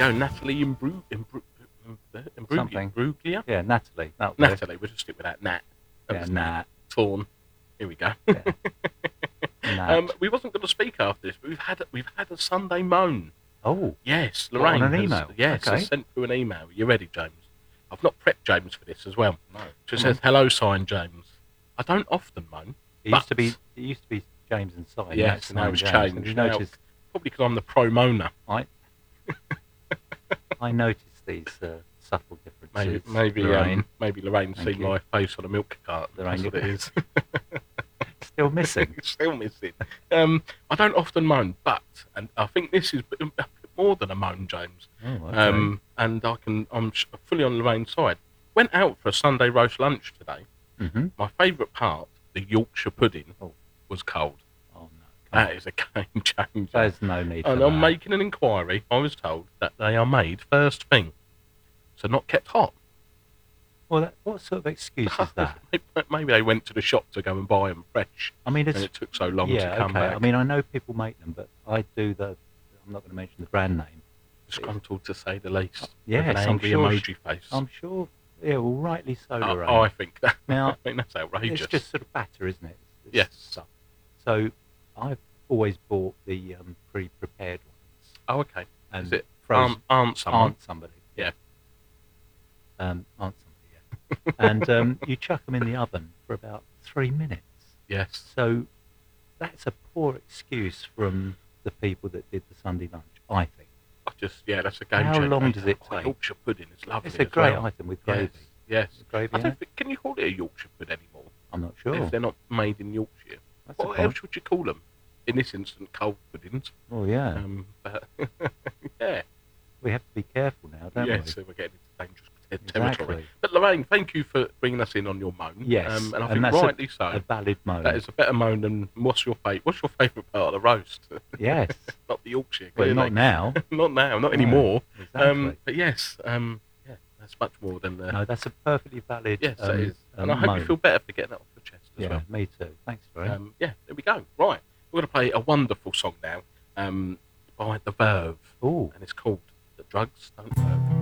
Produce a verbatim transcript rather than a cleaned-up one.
go. Natalie Imbru- Imbru- Imbru- Imbruglia. Something. Imbruglia? Yeah, Natalie. That'll do. Natalie, we'll just stick with that. Nat. That Yeah, was Nat. Torn. Here we go. Yeah. Nat. um, we wasn't going to speak after this, but we've had we've had a Sunday moan. Oh. Yes, What, Lorraine on an has, email? Yes, Okay. has sent through an email. You ready, James? I've not prepped James for this as well. No. She Come says, on. "Hello, sign James. I don't often moan. It but- used to be. It used to be James and Simon. Yes, That's now it's James. Have changed. you Now- noticed? Probably because I'm the pro moaner. I. I noticed these uh, subtle differences. Maybe, maybe, Lorraine. um, maybe Lorraine's Thank seen you. my face on a milk carton. Lorraine, That's what you- it is. Still missing. Still missing. Um, I don't often moan, but and I think this is a bit more than a moan, James. Oh, okay. Um, and I can, I'm sh- fully on Lorraine's side. Went out for a Sunday roast lunch today. mm-hmm. My favourite part, the Yorkshire pudding, Oh. was cold. Oh no. That is a game changer. There's no need for And that. I'm making an inquiry. I was told that they are made first thing, so not kept hot. Well, that, what sort of excuse is that? Maybe they went to the shop to go and buy them fresh, I mean, it's and it took so long yeah, to come okay. back. I mean, I know people make them, but I do the. I'm not going to mention the brand name. Disgruntled to say the least. Yes, With an I'm angry sure emoji face. I'm sure. Yeah, well, rightly so, I, Lorraine. I think that. Now, I think that's outrageous. It's just sort of batter, isn't it? It's Yes. stuff. So I've always bought the um, pre-prepared ones. Oh, okay. And Is it frozen, Aunt, Aunt someone? Aunt somebody. Yeah. Um, Aunt somebody, yeah. And um, you chuck them in the oven for about three minutes. Yes. So that's a poor excuse from the people that did the Sunday lunch, I think. I just, yeah, that's a game How changer. long does it Oh, take? Yorkshire pudding is lovely. It's a as great well. item with Yes. gravy. Yes. Gravy I in don't it? think, can you call it a Yorkshire pudding anymore? I'm not sure. If they're not made in Yorkshire. That's a What point. else would you call them? In this instance, cold puddings. Oh, yeah. Um, but yeah. We have to be careful now, don't Yes, we? so we're getting into dangerous te- territory. Exactly. But Lorraine, thank you for bringing us in on your moan. Yes, Um, and I and think that's a- rightly so. A valid moan. That is a better moan than what's your favourite? What's your favourite part of the roast? Yes. Not the Yorkshire. Well, Clearly. not now. not now. Not No, anymore. Exactly. Um, but yes, um, yeah, that's much more than the. no, that's a perfectly valid yes, um, that is. And um, I hope moan. you feel better for getting that off your chest as Yeah, well. me too. Thanks, Ray. Um, yeah, there we go. Right, we're going to play a wonderful song now um, by The Verve, Oh, and it's called "The Drugs Don't Work."